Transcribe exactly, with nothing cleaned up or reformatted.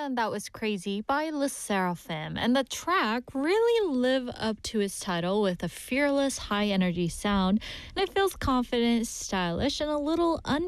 and that was Crazy by Le Seraphim. And the track really lived up to its title with a fearless, high energy sound, and it feels confident, stylish, and a little